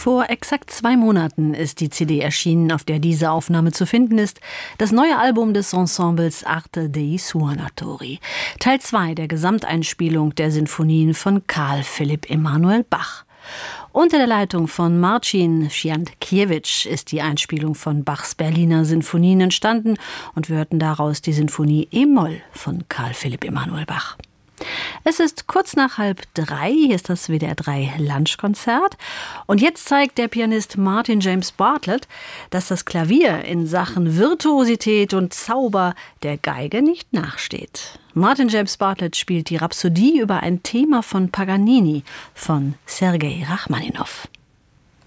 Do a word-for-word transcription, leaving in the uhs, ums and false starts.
Vor exakt zwei Monaten ist die C D erschienen, auf der diese Aufnahme zu finden ist. Das neue Album des Ensembles Arte dei Suonatori. Teil zwei der Gesamteinspielung der Sinfonien von Carl Philipp Emanuel Bach. Unter der Leitung von Marcin Sziankiewicz ist die Einspielung von Bachs Berliner Sinfonien entstanden und wir hörten daraus die Sinfonie E-Moll von Carl Philipp Emanuel Bach. Es ist kurz nach halb drei, hier ist das W D R drei Lunchkonzert und jetzt zeigt der Pianist Martin James Bartlett, dass das Klavier in Sachen Virtuosität und Zauber der Geige nicht nachsteht. Martin James Bartlett spielt die Rhapsodie über ein Thema von Paganini von Sergei Rachmaninow.